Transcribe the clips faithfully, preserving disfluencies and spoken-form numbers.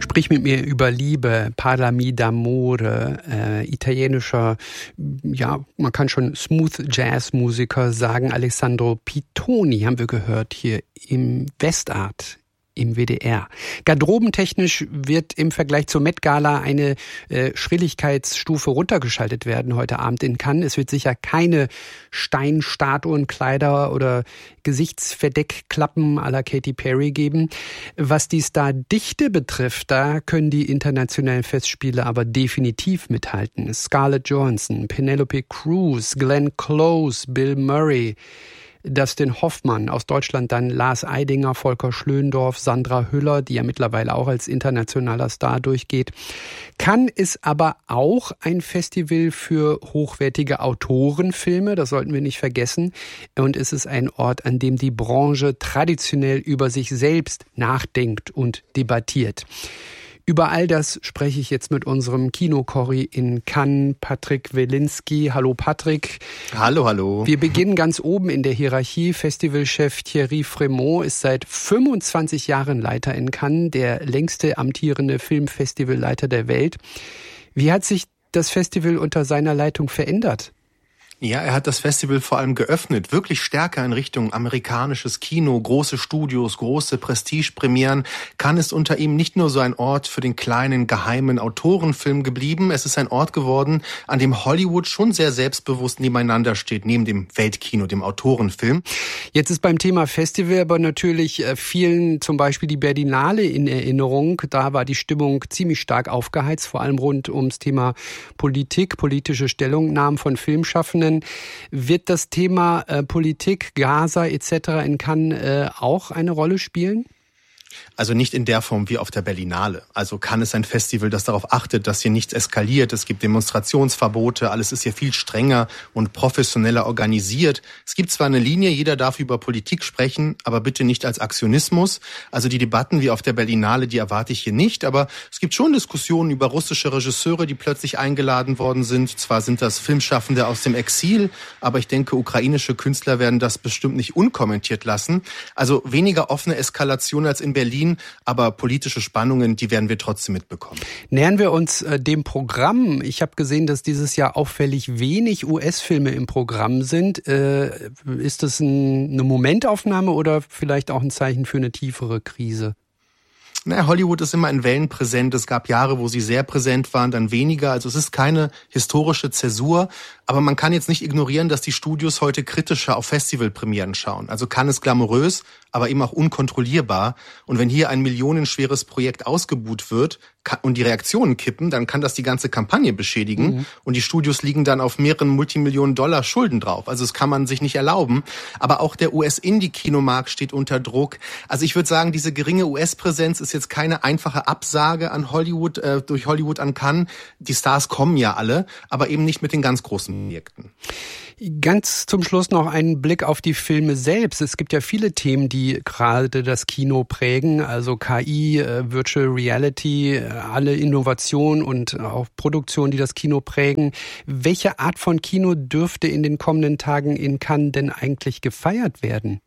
Sprich mit mir über Liebe, Parlami d'amore, äh, italienischer, ja, man kann schon Smooth Jazz Musiker sagen. Alessandro Pittoni haben wir gehört hier im Westart. Im W D R. Garderobentechnisch wird im Vergleich zur Met Gala eine äh, Schrilligkeitsstufe runtergeschaltet werden heute Abend in Cannes. Es wird sicher keine Steinstatuen, Kleider oder Gesichtsverdeckklappen à la Katy Perry geben. Was die Stardichte betrifft, da können die internationalen Festspiele aber definitiv mithalten. Scarlett Johansson, Penelope Cruz, Glenn Close, Bill Murray, Dustin Hoffmann, aus Deutschland dann Lars Eidinger, Volker Schlöndorff, Sandra Hüller, die ja mittlerweile auch als internationaler Star durchgeht. Cannes ist aber auch ein Festival für hochwertige Autorenfilme, das sollten wir nicht vergessen. Und es ist ein Ort, an dem die Branche traditionell über sich selbst nachdenkt und debattiert. Über all das spreche ich jetzt mit unserem Kinokorri in Cannes, Patrick Welinski. Hallo Patrick. Hallo, hallo. Wir beginnen ganz oben in der Hierarchie. Festivalchef Thierry Frémaux ist seit fünfundzwanzig Jahren Leiter in Cannes, der längste amtierende Filmfestivalleiter der Welt. Wie hat sich das Festival unter seiner Leitung verändert? Ja, er hat das Festival vor allem geöffnet, wirklich stärker in Richtung amerikanisches Kino, große Studios, große Prestigepremieren. Cannes ist unter ihm nicht nur so ein Ort für den kleinen, geheimen Autorenfilm geblieben, es ist ein Ort geworden, an dem Hollywood schon sehr selbstbewusst nebeneinander steht, neben dem Weltkino, dem Autorenfilm. Jetzt ist beim Thema Festival aber natürlich vielen zum Beispiel die Berlinale in Erinnerung. Da war die Stimmung ziemlich stark aufgeheizt, vor allem rund ums Thema Politik, politische Stellungnahmen von Filmschaffenden. Wird das Thema äh, Politik, Gaza et cetera in Cannes äh, auch eine Rolle spielen? Also nicht in der Form wie auf der Berlinale. Also Cannes ist ein Festival, das darauf achtet, dass hier nichts eskaliert. Es gibt Demonstrationsverbote, alles ist hier viel strenger und professioneller organisiert. Es gibt zwar eine Linie, jeder darf über Politik sprechen, aber bitte nicht als Aktionismus. Also die Debatten wie auf der Berlinale, die erwarte ich hier nicht. Aber es gibt schon Diskussionen über russische Regisseure, die plötzlich eingeladen worden sind. Zwar sind das Filmschaffende aus dem Exil, aber ich denke, ukrainische Künstler werden das bestimmt nicht unkommentiert lassen. Also weniger offene Eskalation als in Berlin, aber politische Spannungen, die werden wir trotzdem mitbekommen. Nähern wir uns äh, dem Programm. Ich habe gesehen, dass dieses Jahr auffällig wenig U S-Filme im Programm sind. Äh, ist das ein, eine Momentaufnahme oder vielleicht auch ein Zeichen für eine tiefere Krise? Na, Hollywood ist immer in Wellen präsent. Es gab Jahre, wo sie sehr präsent waren, dann weniger. Also es ist keine historische Zäsur. Aber man kann jetzt nicht ignorieren, dass die Studios heute kritischer auf Festivalpremieren schauen. Also Cannes ist glamourös, aber eben auch unkontrollierbar. Und wenn hier ein millionenschweres Projekt ausgebuht wird und die Reaktionen kippen, dann kann das die ganze Kampagne beschädigen. Mhm. Und die Studios liegen dann auf mehreren Multimillionen Dollar Schulden drauf. Also das kann man sich nicht erlauben. Aber auch der U S-Indie-Kinomarkt steht unter Druck. Also ich würde sagen, diese geringe U S-Präsenz ist jetzt keine einfache Absage an Hollywood, äh, durch Hollywood an Cannes. Die Stars kommen ja alle, aber eben nicht mit den ganz großen Projekten. Ganz zum Schluss noch einen Blick auf die Filme selbst. Es gibt ja viele Themen, die gerade das Kino prägen, also K I, Virtual Reality, alle Innovationen und auch Produktionen, die das Kino prägen. Welche Art von Kino dürfte in den kommenden Tagen in Cannes denn eigentlich gefeiert werden?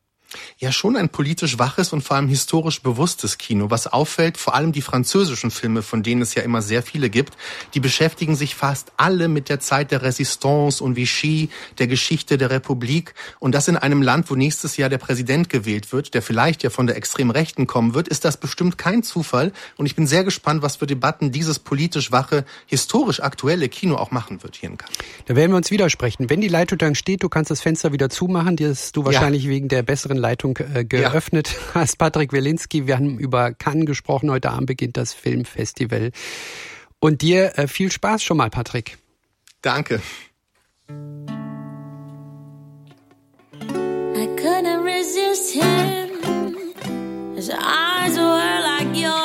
Ja, schon ein politisch waches und vor allem historisch bewusstes Kino. Was auffällt, vor allem die französischen Filme, von denen es ja immer sehr viele gibt, die beschäftigen sich fast alle mit der Zeit der Resistance und Vichy, der Geschichte der Republik. Und das in einem Land, wo nächstes Jahr der Präsident gewählt wird, der vielleicht ja von der extrem Rechten kommen wird, ist das bestimmt kein Zufall. Und ich bin sehr gespannt, was für Debatten dieses politisch wache, historisch aktuelle Kino auch machen wird hier in Cannes. Da werden wir uns widersprechen. Wenn die Leitung dann steht, du kannst das Fenster wieder zumachen, die hast du wahrscheinlich ja. wegen der besseren Leitung äh, geöffnet ja. hast. Patrick Welinski, wir haben über Cannes gesprochen. Heute Abend beginnt das Filmfestival. Und dir äh, viel Spaß schon mal, Patrick. Danke. I couldn't resist him as I